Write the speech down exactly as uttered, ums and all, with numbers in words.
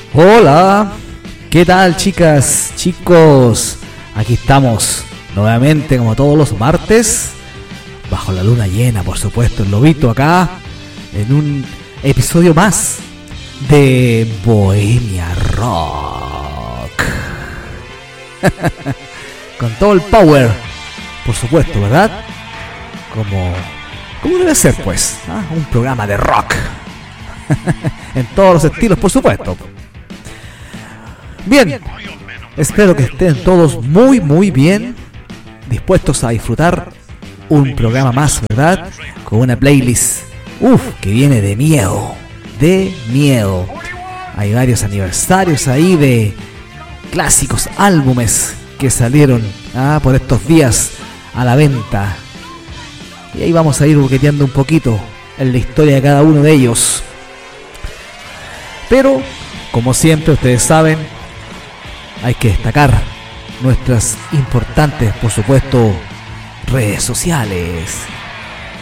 Hola, ¿qué tal chicas, chicos? Aquí estamos nuevamente como todos los martes, bajo la luna llena, por supuesto, el lobito acá, en un episodio más de Bohemia Rock. Con todo el power, por supuesto, ¿verdad? Como, como debe ser, pues, ¿ah? Un programa de rock. En todos los estilos, por supuesto. Bien, espero que estén todos muy muy bien, dispuestos a disfrutar un programa más, ¿verdad? Con una playlist, uff, que viene de miedo, de miedo. Hay varios aniversarios ahí de clásicos álbumes que salieron ah, por estos días a la venta. Y ahí vamos a ir boqueteando un poquito en la historia de cada uno de ellos. Pero, como siempre, ustedes saben, hay que destacar nuestras importantes, por supuesto, redes sociales.